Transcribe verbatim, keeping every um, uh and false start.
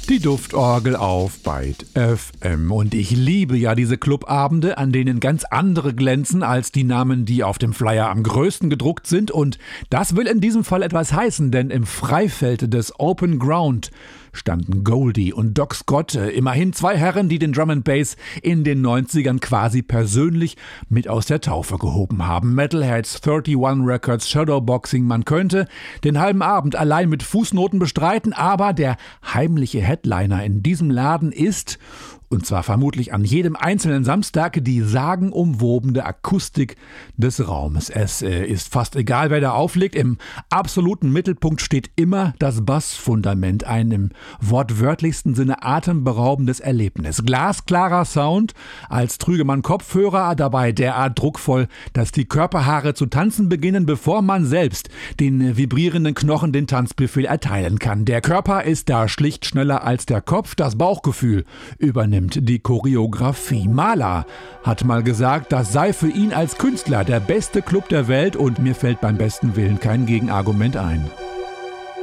Die Duftorgel auf Byte F M. Und ich liebe ja diese Clubabende, an denen ganz andere glänzen als die Namen, die auf dem Flyer am größten gedruckt sind. Und das will in diesem Fall etwas heißen, denn im Freifeld des Open Ground standen Goldie und Doc Scott, immerhin zwei Herren, die den Drum and Bass in den neunzigern quasi persönlich mit aus der Taufe gehoben haben. Metalheads, einunddreißig Records, Shadowboxing, man könnte den halben Abend allein mit Fußnoten bestreiten, aber der heimliche Headliner in diesem Laden ist, und zwar vermutlich an jedem einzelnen Samstag, die sagenumwobene Akustik des Raumes. Es äh, ist fast egal, wer da auflegt. Im absoluten Mittelpunkt steht immer das Bassfundament, ein im wortwörtlichsten Sinne atemberaubendes Erlebnis. Glasklarer Sound als trüge man Kopfhörer, dabei derart druckvoll, dass die Körperhaare zu tanzen beginnen, bevor man selbst den vibrierenden Knochen den Tanzbefehl erteilen kann. Der Körper ist da schlicht schneller als der Kopf, das Bauchgefühl übernimmt die Choreografie. Mahler hat mal gesagt, das sei für ihn als Künstler der beste Club der Welt und mir fällt beim besten Willen kein Gegenargument ein.